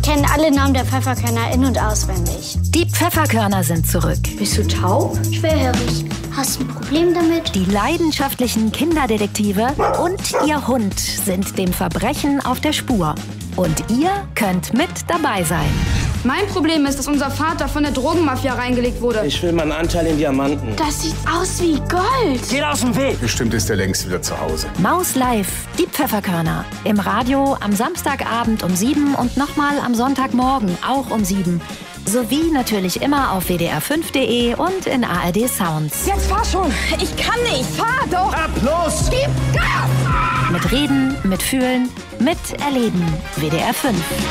kenne alle Namen der Pfefferkörner in- und auswendig. Die Pfefferkörner sind zurück. Bist du taub? Schwerhörig. Hast du ein Problem damit? Die leidenschaftlichen Kinderdetektive und ihr Hund sind dem Verbrechen auf der Spur. Und ihr könnt mit dabei sein. Mein Problem ist, dass unser Vater von der Drogenmafia reingelegt wurde. Ich will meinen Anteil in Diamanten. Das sieht aus wie Gold. Geht aus dem Weg. Bestimmt ist er längst wieder zu Hause. Maus Live, die Pfefferkörner. Im Radio am Samstagabend um 7 und nochmal am Sonntagmorgen auch um 7. Sowie natürlich immer auf wdr5.de und in ARD Sounds. Jetzt fahr schon. Ich kann nicht. Fahr doch. Ab, los. Gib Gas. Mit Reden, mit Fühlen, mit Erleben. WDR 5.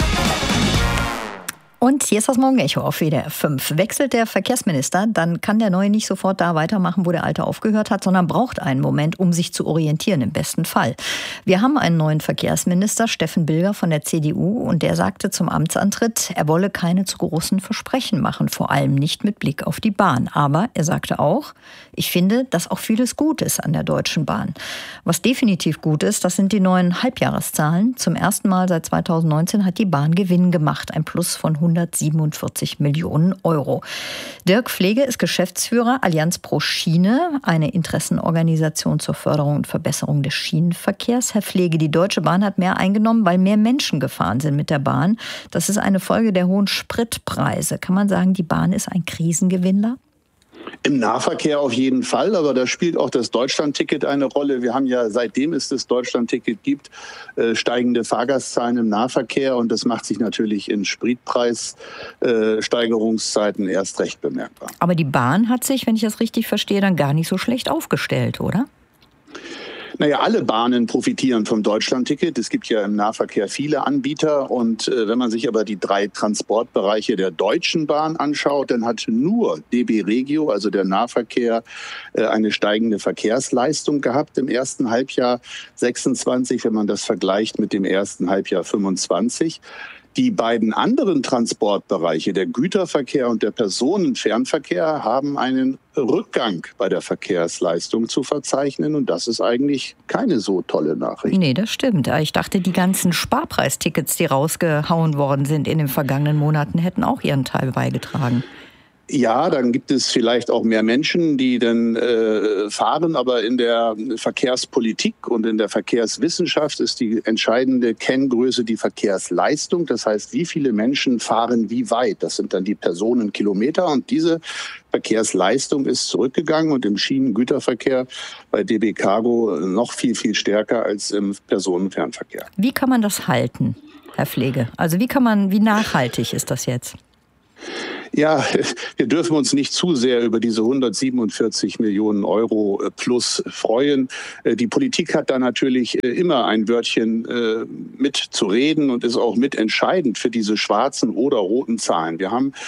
Und hier ist das Morgenecho auf WDR 5. Wechselt der Verkehrsminister, dann kann der Neue nicht sofort da weitermachen, wo der Alte aufgehört hat, sondern braucht einen Moment, um sich zu orientieren, im besten Fall. Wir haben einen neuen Verkehrsminister, Steffen Bilger von der CDU, und der sagte zum Amtsantritt, er wolle keine zu großen Versprechen machen, vor allem nicht mit Blick auf die Bahn. Aber er sagte auch, ich finde, dass auch vieles gut ist an der Deutschen Bahn. Was definitiv gut ist, das sind die neuen Halbjahreszahlen. Zum ersten Mal seit 2019 hat die Bahn Gewinn gemacht, ein Plus von 147 Millionen Euro. Dirk Pflege ist Geschäftsführer Allianz pro Schiene, eine Interessenorganisation zur Förderung und Verbesserung des Schienenverkehrs. Herr Pflege, die Deutsche Bahn hat mehr eingenommen, weil mehr Menschen gefahren sind mit der Bahn. Das ist eine Folge der hohen Spritpreise. Kann man sagen, die Bahn ist ein Krisengewinnler? Im Nahverkehr auf jeden Fall, aber da spielt auch das Deutschlandticket eine Rolle. Wir haben ja, seitdem es das Deutschlandticket gibt, steigende Fahrgastzahlen im Nahverkehr, und das macht sich natürlich in Spritpreissteigerungszeiten erst recht bemerkbar. Aber die Bahn hat sich, wenn ich das richtig verstehe, dann gar nicht so schlecht aufgestellt, oder? Naja, alle Bahnen profitieren vom Deutschlandticket. Es gibt ja im Nahverkehr viele Anbieter. Und wenn man sich aber die 3 Transportbereiche der Deutschen Bahn anschaut, dann hat nur DB Regio, also der Nahverkehr, eine steigende Verkehrsleistung gehabt im ersten Halbjahr 26, wenn man das vergleicht mit dem ersten Halbjahr 25. Die beiden anderen Transportbereiche, der Güterverkehr und der Personenfernverkehr, haben einen Rückgang bei der Verkehrsleistung zu verzeichnen. Und das ist eigentlich keine so tolle Nachricht. Nee, das stimmt. Ich dachte, die ganzen Sparpreistickets, die rausgehauen worden sind in den vergangenen Monaten, hätten auch ihren Teil beigetragen. Ja, dann gibt es vielleicht auch mehr Menschen, die dann fahren, aber in der Verkehrspolitik und in der Verkehrswissenschaft ist die entscheidende Kenngröße die Verkehrsleistung. Das heißt, wie viele Menschen fahren wie weit? Das sind dann die Personenkilometer, und diese Verkehrsleistung ist zurückgegangen und im Schienengüterverkehr bei DB Cargo noch viel, viel stärker als im Personenfernverkehr. Wie kann man das halten, Herr Pflege? Also wie nachhaltig ist das jetzt? Ja, wir dürfen uns nicht zu sehr über diese 147 Millionen Euro plus freuen. Die Politik hat da natürlich immer ein Wörtchen mitzureden und ist auch mitentscheidend für diese schwarzen oder roten Zahlen. Wir haben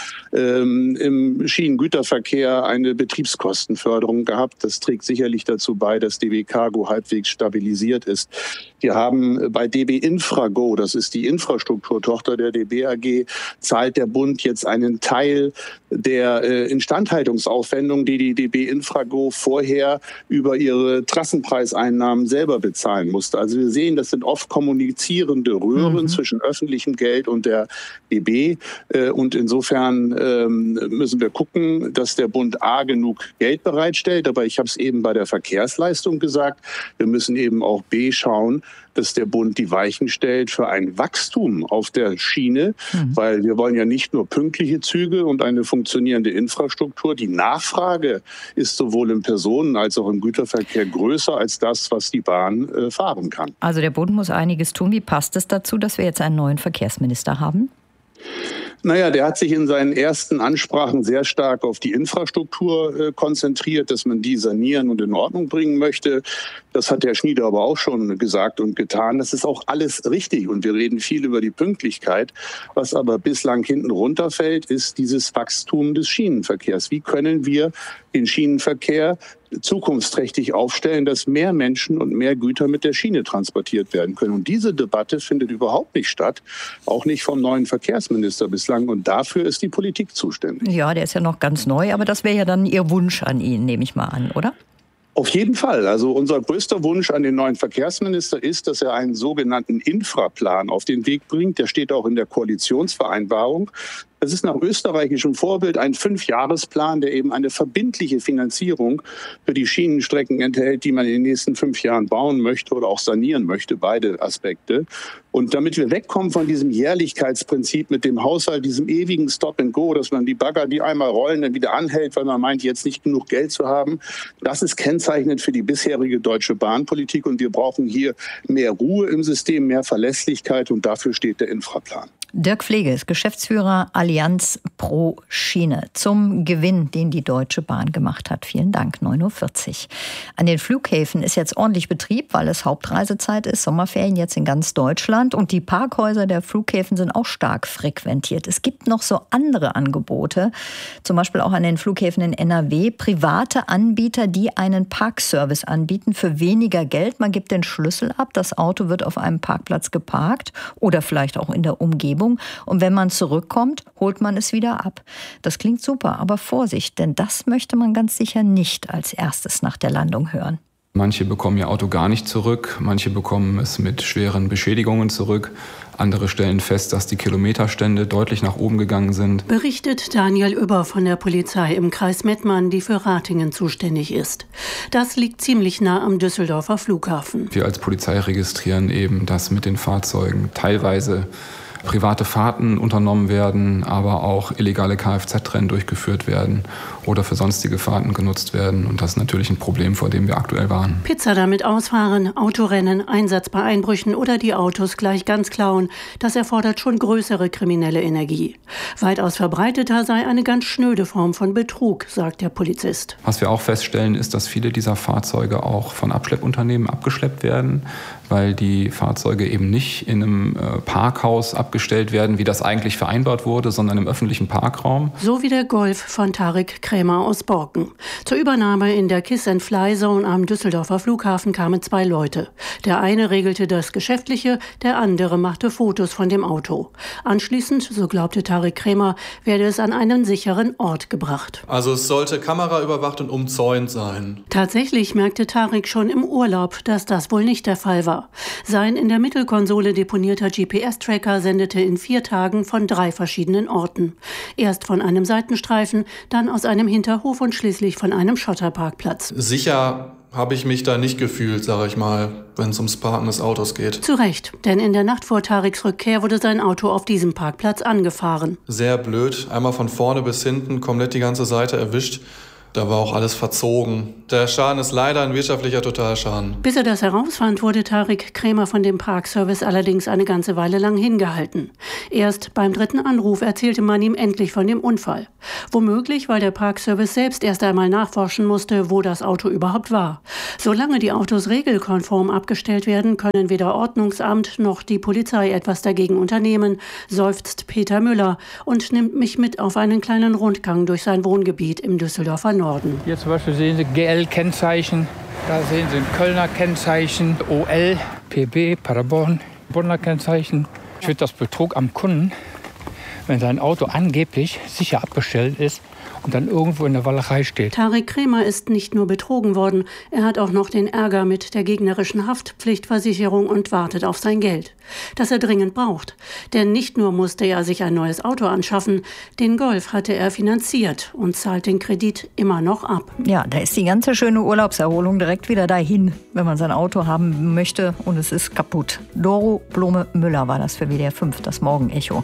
im Schienengüterverkehr eine Betriebskostenförderung gehabt. Das trägt sicherlich dazu bei, dass DB Cargo halbwegs stabilisiert ist. Wir haben bei DB Infrago, das ist die Infrastrukturtochter der DB AG, zahlt der Bund jetzt einen Teil der Instandhaltungsaufwendungen, die die DB Infrago vorher über ihre Trassenpreiseinnahmen selber bezahlen musste. Also wir sehen, das sind oft kommunizierende Röhren zwischen öffentlichem Geld und der DB. Und insofern müssen wir gucken, dass der Bund A genug Geld bereitstellt. Aber ich habe es eben bei der Verkehrsleistung gesagt, wir müssen eben auch B schauen, dass der Bund die Weichen stellt für ein Wachstum auf der Schiene, weil wir wollen ja nicht nur pünktliche Züge und eine funktionierende Infrastruktur. Die Nachfrage ist sowohl im Personen- als auch im Güterverkehr größer als das, was die Bahn fahren kann. Also der Bund muss einiges tun. Wie passt es dazu, dass wir jetzt einen neuen Verkehrsminister haben? Naja, der hat sich in seinen ersten Ansprachen sehr stark auf die Infrastruktur konzentriert, dass man die sanieren und in Ordnung bringen möchte. Das hat Herr Schnieder aber auch schon gesagt und getan. Das ist auch alles richtig und wir reden viel über die Pünktlichkeit. Was aber bislang hinten runterfällt, ist dieses Wachstum des Schienenverkehrs. Wie können wir den Schienenverkehr zukunftsträchtig aufstellen, dass mehr Menschen und mehr Güter mit der Schiene transportiert werden können? Und diese Debatte findet überhaupt nicht statt, auch nicht vom neuen Verkehrsminister bislang. Und dafür ist die Politik zuständig. Ja, der ist ja noch ganz neu, aber das wäre ja dann Ihr Wunsch an ihn, nehme ich mal an, oder? Auf jeden Fall. Also unser größter Wunsch an den neuen Verkehrsminister ist, dass er einen sogenannten Infraplan auf den Weg bringt. Der steht auch in der Koalitionsvereinbarung. Es ist nach österreichischem Vorbild ein 5-Jahresplan, der eben eine verbindliche Finanzierung für die Schienenstrecken enthält, die man in den nächsten 5 Jahren bauen möchte oder auch sanieren möchte, beide Aspekte. Und damit wir wegkommen von diesem Jährlichkeitsprinzip mit dem Haushalt, diesem ewigen Stop and Go, dass man die Bagger, die einmal rollen, dann wieder anhält, weil man meint, jetzt nicht genug Geld zu haben, das ist kennzeichnend für die bisherige deutsche Bahnpolitik. Und wir brauchen hier mehr Ruhe im System, mehr Verlässlichkeit, und dafür steht der Infraplan. Dirk Pflege ist Geschäftsführer Allianz pro Schiene zum Gewinn, den die Deutsche Bahn gemacht hat. Vielen Dank, 9.40 Uhr. An den Flughäfen ist jetzt ordentlich Betrieb, weil es Hauptreisezeit ist, Sommerferien jetzt in ganz Deutschland. Und die Parkhäuser der Flughäfen sind auch stark frequentiert. Es gibt noch so andere Angebote, zum Beispiel auch an den Flughäfen in NRW, private Anbieter, die einen Parkservice anbieten für weniger Geld. Man gibt den Schlüssel ab, das Auto wird auf einem Parkplatz geparkt oder vielleicht auch in der Umgebung. Und wenn man zurückkommt, holt man es wieder ab. Das klingt super, aber Vorsicht, denn das möchte man ganz sicher nicht als erstes nach der Landung hören. Manche bekommen ihr Auto gar nicht zurück, manche bekommen es mit schweren Beschädigungen zurück. Andere stellen fest, dass die Kilometerstände deutlich nach oben gegangen sind. Berichtet Daniel Über von der Polizei im Kreis Mettmann, die für Ratingen zuständig ist. Das liegt ziemlich nah am Düsseldorfer Flughafen. Wir als Polizei registrieren eben, dass mit den Fahrzeugen teilweise private Fahrten unternommen werden, aber auch illegale Kfz-Rennen durchgeführt werden oder für sonstige Fahrten genutzt werden. Und das ist natürlich ein Problem, vor dem wir aktuell warnen. Pizza damit ausfahren, Autorennen, Einsatz bei Einbrüchen oder die Autos gleich ganz klauen, das erfordert schon größere kriminelle Energie. Weitaus verbreiteter sei eine ganz schnöde Form von Betrug, sagt der Polizist. Was wir auch feststellen, ist, dass viele dieser Fahrzeuge auch von Abschleppunternehmen abgeschleppt werden, weil die Fahrzeuge eben nicht in einem Parkhaus abgestellt werden, wie das eigentlich vereinbart wurde, sondern im öffentlichen Parkraum. So wie der Golf von Tarek Krämer aus Borken. Zur Übernahme in der Kiss-and-Fly-Zone am Düsseldorfer Flughafen kamen 2 Leute. Der eine regelte das Geschäftliche, der andere machte Fotos von dem Auto. Anschließend, so glaubte Tarek Krämer, werde es an einen sicheren Ort gebracht. Also es sollte kameraüberwacht und umzäunt sein. Tatsächlich merkte Tarek schon im Urlaub, dass das wohl nicht der Fall war. Sein in der Mittelkonsole deponierter GPS-Tracker sendete in 4 Tagen von 3 verschiedenen Orten. Erst von einem Seitenstreifen, dann aus einem Hinterhof und schließlich von einem Schotterparkplatz. Sicher habe ich mich da nicht gefühlt, sage ich mal, wenn es ums Parken des Autos geht. Zu Recht, denn in der Nacht vor Tareks Rückkehr wurde sein Auto auf diesem Parkplatz angefahren. Sehr blöd, einmal von vorne bis hinten, komplett die ganze Seite erwischt. Da war auch alles verzogen. Der Schaden ist leider ein wirtschaftlicher Totalschaden. Bis er das herausfand, wurde Tarek Krämer von dem Parkservice allerdings eine ganze Weile lang hingehalten. Erst beim 3. Anruf erzählte man ihm endlich von dem Unfall. Womöglich, weil der Parkservice selbst erst einmal nachforschen musste, wo das Auto überhaupt war. Solange die Autos regelkonform abgestellt werden, können weder Ordnungsamt noch die Polizei etwas dagegen unternehmen, seufzt Peter Müller und nimmt mich mit auf einen kleinen Rundgang durch sein Wohngebiet im Düsseldorfer Norden. Hier zum Beispiel sehen Sie GL-Kennzeichen, da sehen Sie ein Kölner Kennzeichen, OL, PB, Paderborn, Bonner Kennzeichen. Ich finde das Betrug am Kunden, wenn sein Auto angeblich sicher abgestellt ist und dann irgendwo in der Walachei steht. Tarek Krämer ist nicht nur betrogen worden, er hat auch noch den Ärger mit der gegnerischen Haftpflichtversicherung und wartet auf sein Geld, das er dringend braucht. Denn nicht nur musste er sich ein neues Auto anschaffen, den Golf hatte er finanziert und zahlt den Kredit immer noch ab. Ja, da ist die ganze schöne Urlaubserholung direkt wieder dahin, wenn man sein Auto haben möchte und es ist kaputt. Doro Blome-Müller war das für WDR 5, das Morgenecho.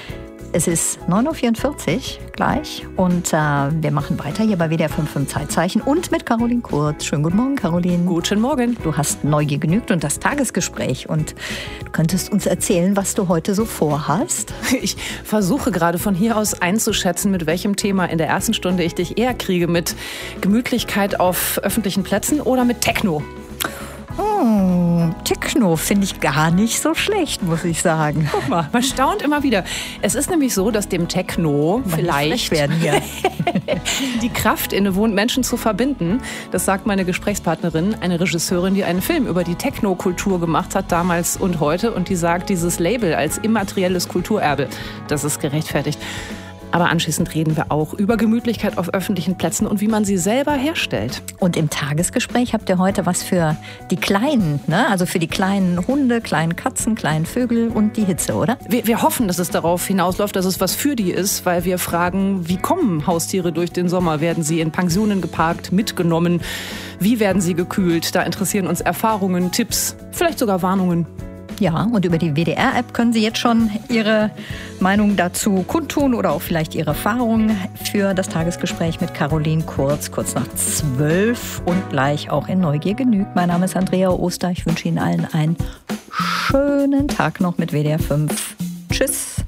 Es ist 9.44 Uhr gleich und wir machen weiter hier bei WDR 5 im Zeitzeichen und mit Caroline Kurz. Schönen guten Morgen, Caroline. Guten Morgen. Du hast Neugier genügt und das Tagesgespräch und du könntest uns erzählen, was du heute so vorhast. Ich versuche gerade von hier aus einzuschätzen, mit welchem Thema in der ersten Stunde ich dich eher kriege. Mit Gemütlichkeit auf öffentlichen Plätzen oder mit Techno? Techno finde ich gar nicht so schlecht, muss ich sagen. Guck mal, man staunt immer wieder. Es ist nämlich so, dass dem Techno vielleicht werden hier. die Kraft innewohnt, Menschen zu verbinden. Das sagt meine Gesprächspartnerin, eine Regisseurin, die einen Film über die Techno-Kultur gemacht hat, damals und heute. Und die sagt, dieses Label als immaterielles Kulturerbe, das ist gerechtfertigt. Aber anschließend reden wir auch über Gemütlichkeit auf öffentlichen Plätzen und wie man sie selber herstellt. Und im Tagesgespräch habt ihr heute was für die Kleinen, ne? Also für die kleinen Hunde, kleinen Katzen, kleinen Vögel und die Hitze, oder? Wir hoffen, dass es darauf hinausläuft, dass es was für die ist, weil wir fragen, wie kommen Haustiere durch den Sommer? Werden sie in Pensionen geparkt, mitgenommen? Wie werden sie gekühlt? Da interessieren uns Erfahrungen, Tipps, vielleicht sogar Warnungen. Ja, und über die WDR-App können Sie jetzt schon Ihre Meinung dazu kundtun oder auch vielleicht Ihre Erfahrungen für das Tagesgespräch mit Caroline Kurz nach 12 und gleich auch in Neugier genügt. Mein Name ist Andrea Oster. Ich wünsche Ihnen allen einen schönen Tag noch mit WDR 5. Tschüss.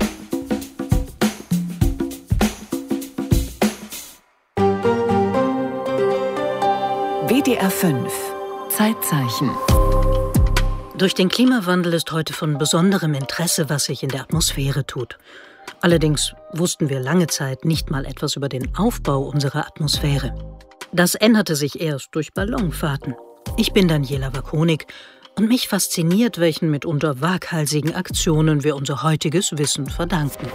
WDR 5 Zeitzeichen. Durch den Klimawandel ist heute von besonderem Interesse, was sich in der Atmosphäre tut. Allerdings wussten wir lange Zeit nicht mal etwas über den Aufbau unserer Atmosphäre. Das änderte sich erst durch Ballonfahrten. Ich bin Daniela Wakonik und mich fasziniert, welchen mitunter waghalsigen Aktionen wir unser heutiges Wissen verdanken.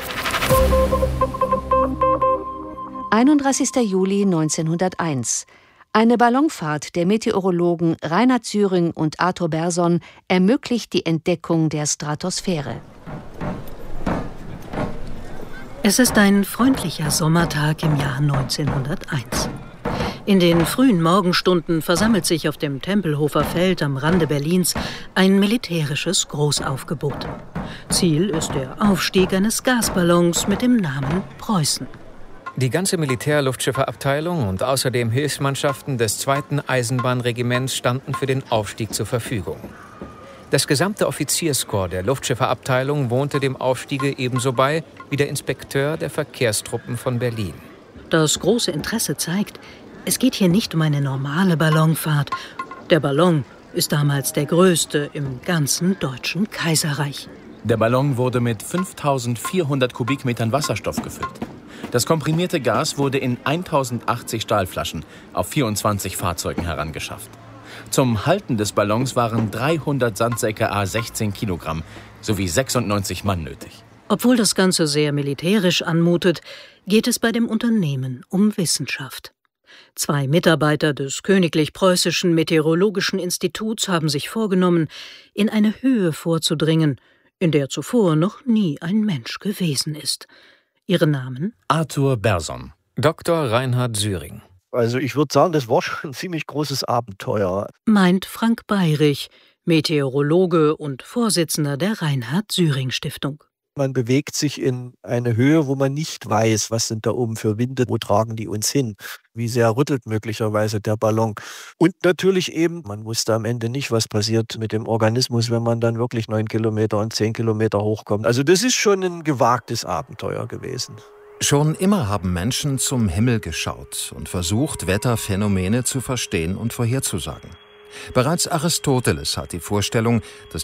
31. Juli 1901. Eine Ballonfahrt der Meteorologen Rainer Züring und Arthur Berson ermöglicht die Entdeckung der Stratosphäre. Es ist ein freundlicher Sommertag im Jahr 1901. In den frühen Morgenstunden versammelt sich auf dem Tempelhofer Feld am Rande Berlins ein militärisches Großaufgebot. Ziel ist der Aufstieg eines Gasballons mit dem Namen Preußen. Die ganze Militärluftschifferabteilung und außerdem Hilfsmannschaften des 2. Eisenbahnregiments standen für den Aufstieg zur Verfügung. Das gesamte Offizierskorps der Luftschifferabteilung wohnte dem Aufstiege ebenso bei wie der Inspekteur der Verkehrstruppen von Berlin. Das große Interesse zeigt, es geht hier nicht um eine normale Ballonfahrt. Der Ballon ist damals der größte im ganzen Deutschen Kaiserreich. Der Ballon wurde mit 5400 Kubikmetern Wasserstoff gefüllt. Das komprimierte Gas wurde in 1080 Stahlflaschen auf 24 Fahrzeugen herangeschafft. Zum Halten des Ballons waren 300 Sandsäcke à 16 Kilogramm sowie 96 Mann nötig. Obwohl das Ganze sehr militärisch anmutet, geht es bei dem Unternehmen um Wissenschaft. 2 Mitarbeiter des Königlich Preußischen Meteorologischen Instituts haben sich vorgenommen, in eine Höhe vorzudringen, in der zuvor noch nie ein Mensch gewesen ist. Ihre Namen? Arthur Berson. Dr. Reinhard Züring. Also ich würde sagen, das war schon ein ziemlich großes Abenteuer. Meint Frank Bayrich, Meteorologe und Vorsitzender der Reinhard-Züring-Stiftung. Man bewegt sich in eine Höhe, wo man nicht weiß, was sind da oben für Winde, wo tragen die uns hin, wie sehr rüttelt möglicherweise der Ballon. Und natürlich eben, man wusste am Ende nicht, was passiert mit dem Organismus, wenn man dann wirklich 9 Kilometer und 10 Kilometer hochkommt. Also das ist schon ein gewagtes Abenteuer gewesen. Schon immer haben Menschen zum Himmel geschaut und versucht, Wetterphänomene zu verstehen und vorherzusagen. Bereits Aristoteles hat die Vorstellung, dass